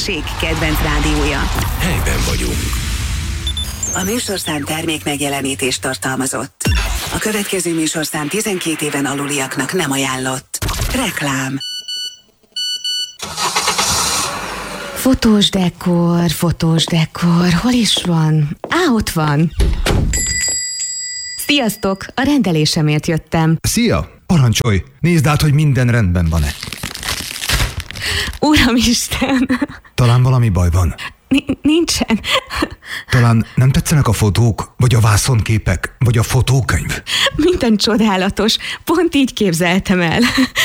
közönség kedvenc rádiója. Helyben vagyunk. A műsorszám termék megjelenítést tartalmazott. A következő műsorszám 12 éven aluliaknak nem ajánlott. Reklám. Fotós dekor, hol is van? Ott van. Sziasztok, a rendelésemért jöttem. Szia, parancsolj, nézd át, hogy minden rendben van-e. Uramisten! Talán valami baj van. Nincsen. Talán nem tetszenek a fotók, vagy a vászonképek, vagy a fotókönyv? Minden csodálatos, pont így képzeltem el.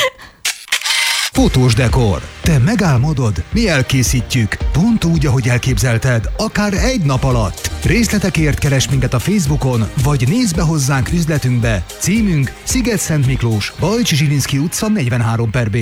Fotós dekor. Te megálmodod, mi elkészítjük. Pont úgy, ahogy elképzelted, akár egy nap alatt. Részletekért keresd minket a Facebookon, vagy nézz be hozzánk üzletünkbe. Címünk Sziget-Szent Miklós, Bajcsi Zsilinszky utca 43/B.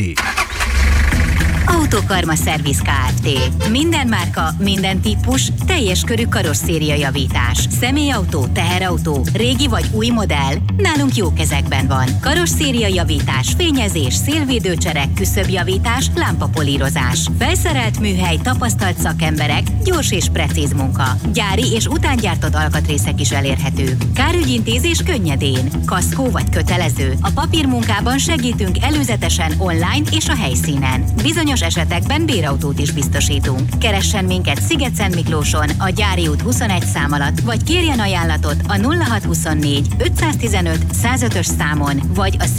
Autokarma Szerviz Kft. Minden márka, minden típus, teljes körű karosszériajavítás. Személyautó, teherautó, régi vagy új modell, nálunk jó kezekben van. Karosszériajavítás, fényezés, szélvédőcserek, küszöbjavítás, lámpapolírozás. Felszerelt műhely, tapasztalt szakemberek, gyors és precíz munka. Gyári és utángyártott alkatrészek is elérhetők. Kárügyintézés könnyedén. Kaszkó vagy kötelező. A papírmunkában segítünk előzetesen online és a helyszínen. Bizonyos esetekben bérautót is biztosítunk. Keressen minket Sziget-Szent Miklóson, a Gyári út 21 szám alatt, vagy kérjen ajánlatot a 0624 515 105-ös számon, vagy a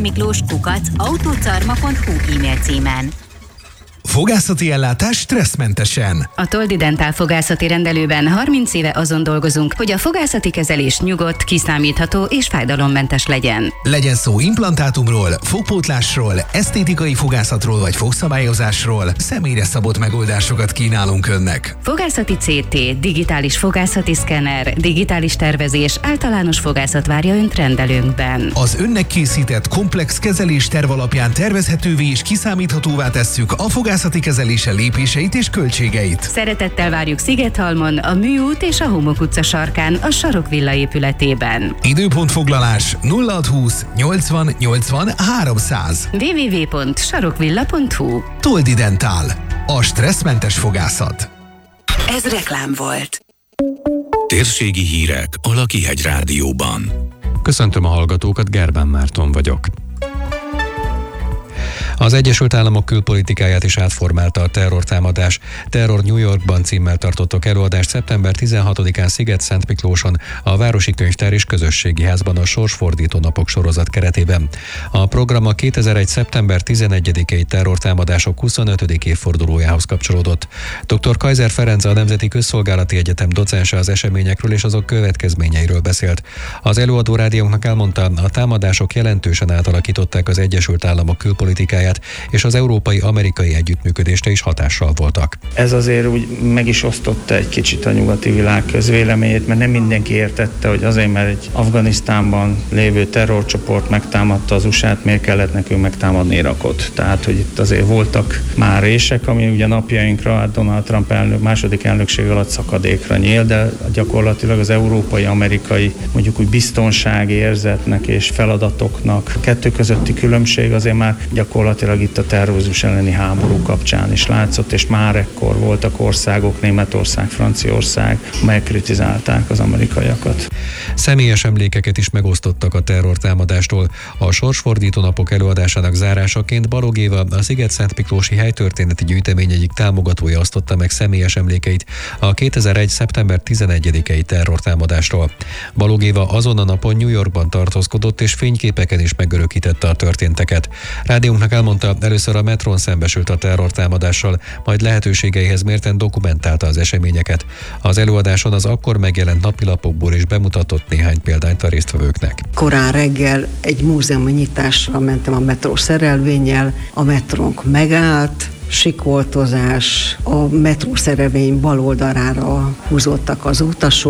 szigetszentmiklós@autocarma.hu e-mail címen. Fogászati ellátás stresszmentesen. A Toldi Dentál fogászati rendelőben 30 éve azon dolgozunk, hogy a fogászati kezelés nyugodt, kiszámítható és fájdalommentes legyen. Legyen szó implantátumról, fogpótlásról, esztétikai fogászatról vagy fogszabályozásról, személyre szabott megoldásokat kínálunk önnek. Fogászati CT, digitális fogászati szkenner, digitális tervezés, általános fogászat várja önt rendelőnkben. Az önnek készített komplex kezelés terv alapján tervezhetővé és kiszámíthatóvá tesszük a fogászati kezelése lépéseit és költségeit. Szeretettel várjuk Szigethalmon, a Műút és a Homok utca sarkán, a Sarokvilla épületében. Időpontfoglalás 0620 80 80 300. www.sarokvilla.hu. Toldi Dentál. A stresszmentes fogászat. Ez reklám volt. Térségi hírek a Lakihegy Rádióban. Köszöntöm a hallgatókat, Gerbán Márton vagyok. Az Egyesült Államok külpolitikáját is átformálta a terrortámadás. Terror New Yorkban címmel tartottak előadást szeptember 16-án Sziget-Szent Miklóson, a Városi Könyvtár és Közösségi Házban a Sorsfordító napok sorozat keretében. A program a 2001. szeptember 11-i terrortámadások 25. évfordulójához kapcsolódott. Dr. Kaiser Ferenc, a Nemzeti Közszolgálati Egyetem docense az eseményekről és azok következményeiről beszélt. Az előadó rádiónknak elmondta, a támadások jelentősen átalakították az Egyesült Államok külpolitikáját, és az európai-amerikai együttműködésre is hatással voltak. Ez azért úgy meg is osztotta egy kicsit a nyugati világ közvéleményét, mert nem mindenki értette, hogy azért, mert egy Afganisztánban lévő terrorcsoport megtámadta az USA-t, miért kellett nekünk megtámadni Irakot. Tehát, hogy itt azért voltak már rések, ami ugye napjainkra Donald Trump második elnökség alatt szakadékra nyíl, de gyakorlatilag az európai-amerikai mondjuk úgy biztonsági érzetnek és feladatoknak kettő közötti különbség azért már gyakorlatilag itt a terrorizmus elleni háború kapcsán is látszott, és már ekkor voltak országok, Németország, Franciaország, melyek kritizálták az amerikaiakat. Személyes emlékeket is megosztottak a terrortámadástól. A Sorsfordító napok előadásának zárásaként Balogh Éva, a Sziget-Szent Miklósi helytörténeti gyűjtemény egyik támogatója osztotta meg személyes emlékeit a 2001. szeptember 11-i terrortámadásról. Balogh Éva azon a napon New Yorkban tartózkodott, és fényképeken is megörökítette a történteket. Rádiónknak elmondta, először a metrón szembesült a terrortámadással, majd lehetőségeihez mérten dokumentálta az eseményeket. Az előadáson az akkor megjelent napilapokból is bemutatott néhány példányt a résztvevőknek. Korán reggel egy múzeumi nyitásra mentem a metró szerelvénnyel, a metrónk megállt, sikoltozás, a metró szerelvény bal oldalára húzódtak az utasok,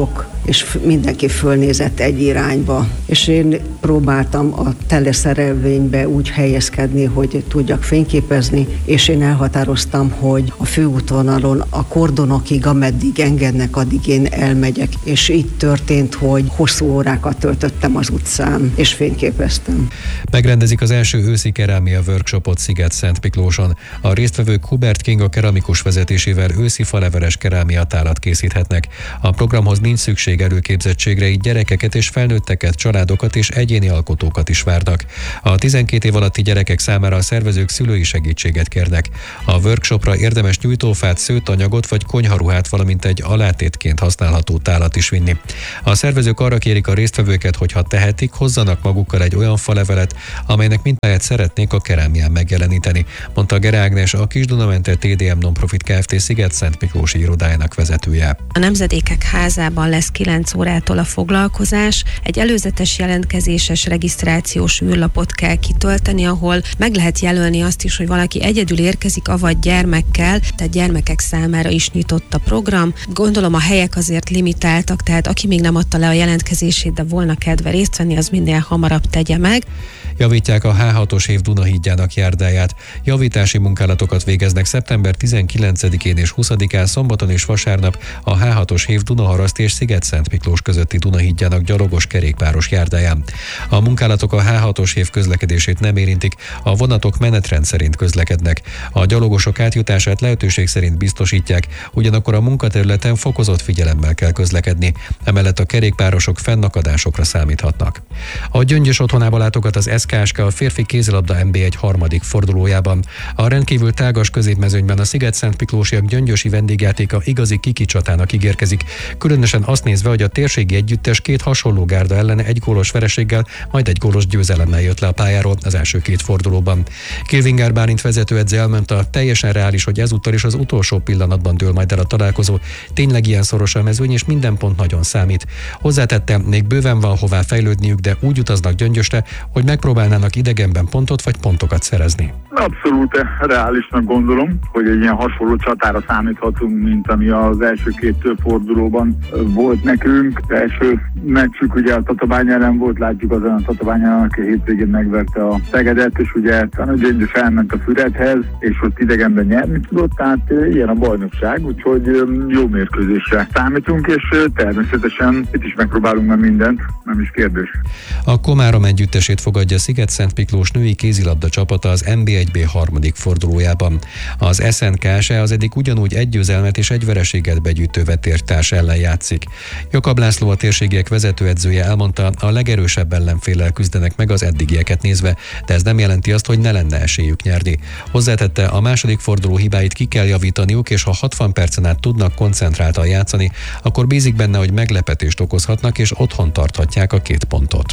és mindenki fölnézett egy irányba. És én próbáltam a teleszerelvénybe úgy helyezkedni, hogy tudjak fényképezni, és én elhatároztam, hogy a főútvonalon a kordonokig, ameddig engednek, addig én elmegyek. És így történt, hogy hosszú órákat töltöttem az utcán, és fényképeztem. Megrendezik az első őszi kerámia workshopot Sziget-Szentmiklóson. A résztvevők Hubert Kinga keramikus vezetésével őszi faleveles kerámiatálat készíthetnek. A programhoz nincs szükség előképzettségre, így gyerekeket és felnőtteket, családokat és egyéni alkotókat is várnak. A 12 év alatti gyerekek számára a szervezők szülői segítséget kérnek. A workshopra érdemes nyújtófát, szőtanyagot vagy konyharuhát, valamint egy alátétként használható tálat is vinni. A szervezők arra kérik a résztvevőket, hogy ha tehetik, hozzanak magukkal egy olyan falevelet, amelynek mintáját szeretnék a kerámián megjeleníteni, mondta Gere Ágnes, a Kis-Dunamente TDM Nonprofit Kft. Sziget-Szentmiklósi irodájának vezetője. A Nemzedékek Házában lesz 9 órától a foglalkozás. Egy előzetes jelentkezéses regisztrációs űrlapot kell kitölteni, ahol meg lehet jelölni azt is, hogy valaki egyedül érkezik, avagy gyermekkel, tehát gyermekek számára is nyitott a program. Gondolom a helyek azért limitáltak, tehát aki még nem adta le a jelentkezését, de volna kedve részt venni, az minél hamarabb tegye meg. Javítják a H6-os év Dunahídjának járdáját. Javítási munkálatokat végeznek szeptember 19-én és 20-án szombaton és vasárnap a H6-os év Dunaharaszti és Sziget-Szentmiklós közötti Dunahídjának gyalogos kerékpáros járdáján. A munkálatok a H6-os év közlekedését nem érintik, a vonatok menetrend szerint közlekednek. A gyalogosok átjutását lehetőség szerint biztosítják, ugyanakkor a munkaterületen fokozott figyelemmel kell közlekedni. Emellett a kerékpárosok fennakadásokra számíthatnak. A Gyöngyös otthonába látogat az SKSK a férfi kézilabda NB1 harmadik fordulójában. A rendkívül tágas középmezőnyben a Sziget-Szentmiklósiak gyöngyösi vendégjátéka igazi kikicsatának ígérkezik, különösen azt nézve, hogy a térségi együttes két hasonló gárda ellen egy gólos vereséggel, majd egy gólos győzelemmel jött le a pályáról az első két fordulóban. Kilvinger Bálint vezetőedző elmondta, teljesen reális, hogy ezúttal is az utolsó pillanatban dől majd el a találkozó. Tényleg ilyen szoros a mezőny, és minden pont nagyon számít. Hozzátette, még bőven van hová fejlődniük, de úgy utaznak Gyöngyösre, hogy megpróbálnának idegenben pontot vagy pontokat szerezni. Abszolút reálisnak gondolom, hogy egy ilyen hasonló csatára számíthatunk, mint ami az első két fordulóban volt nekünk. Az első meccsük ugye a Tatabány ellen volt, látjuk azon a Tatabány ellen, aki hétvégén megverte a Szegedet, és ugye a Gyöngyös elment a Füredhez, és ott idegenben nyerni tudott, tehát ilyen a bajnokság, úgyhogy jó mérkőzésre számítunk, és természetesen itt is megpróbálunk már mindent, nem is kérdés. A Komárom együttesét fogadja Sziget-Szentmiklós női kézilabda csapata az NB1B harmadik fordulójában. Az SNK-se az eddig ugyanúgy egy győzelmet és egy vereséget begyűjtő vetértárs ellen játszik. Jakab László, a térségiek vezetőedzője elmondta, a legerősebb ellenféllel küzdenek meg az eddigieket nézve, de ez nem jelenti azt, hogy ne lenne esélyük nyerni. Hozzátette, a második forduló hibáit ki kell javítaniuk, és ha 60 percen át tudnak koncentráltan játszani, akkor bízik benne, hogy meglepetést okozhatnak, és otthon tarthatják a 2 pontot.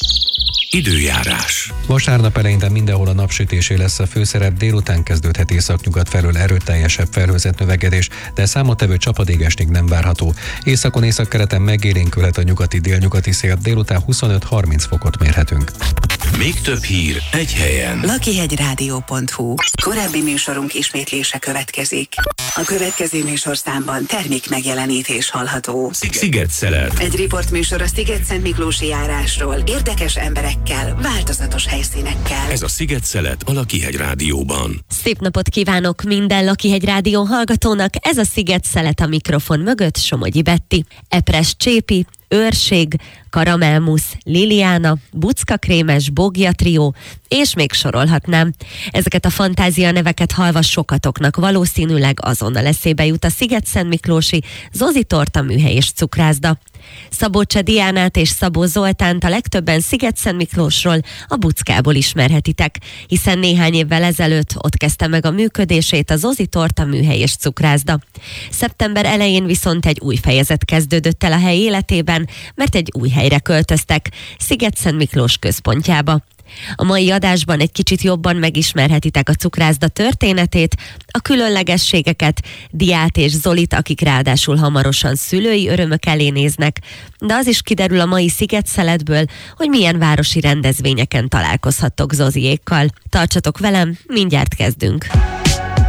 Időjárás. Vasárnap eleinte mindenhol a napsütésé lesz a főszerep, délután kezdődhet északnyugat felől erőteljesebb felhőzet növekedés, de számottevő csapadékestig nem várható. Északon északkeleten megélénkülhet a nyugati-délnyugati szél, délután 25-30 fokot mérhetünk. Még több hír egy helyen. Lakihegyrádió.hu. Korábbi műsorunk ismétlése következik. A következő műsorszámban termék megjelenítés hallható. Sziget-Szelet. Egy riportműsor a Sziget-Szentmiklósi járásról. Érdekes emberekkel, változatos helyszínekkel. Ez a Sziget-Szelet a Lakihegy Rádióban. Szép napot kívánok minden Lakihegy Rádió hallgatónak. Ez a Sziget-Szelet, a mikrofon mögött Somogyi Betti. Epres csépi, őrség, karamellmusz, liliána, buckakrémes, bogja trió, és még sorolhatnám. Ezeket a fantázia neveket hallva sokatoknak valószínűleg azonnal eszébe jut a Sziget-Szentmiklósi Zozi torta műhely és cukrászda. Szabó Cseh Diánát és Szabó Zoltánt a legtöbben Sziget-Szentmiklósról, a Buckából ismerhetitek, hiszen néhány évvel ezelőtt ott kezdte meg a működését a Zozi torta műhely és cukrászda. Szeptember elején viszont egy új fejezet kezdődött el a hely életében, mert egy új helyre költöztek, Sziget-Szentmiklós központjába. A mai adásban egy kicsit jobban megismerhetitek a cukrászda történetét, a különlegességeket, Diát és Zolit, akik ráadásul hamarosan szülői örömök elé néznek, de az is kiderül a mai Sziget-Szeletből, hogy milyen városi rendezvényeken találkozhattok Zoziékkal. Tartsatok velem, mindjárt kezdünk!